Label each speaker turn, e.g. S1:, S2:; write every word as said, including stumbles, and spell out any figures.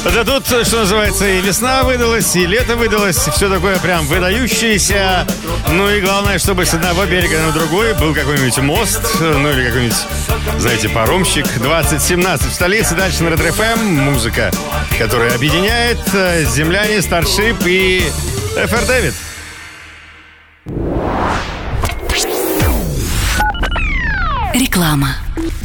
S1: Да тут, что называется, и весна выдалась, и лето выдалось, все такое прям выдающееся. Ну и главное, чтобы с одного берега на другой был какой-нибудь мост, ну или какой-нибудь, знаете, паромщик. двадцать семнадцать в столице, дальше на Red эф эм. Музыка, которая объединяет земляне, Старшип и эф эр Дэвид.
S2: Реклама.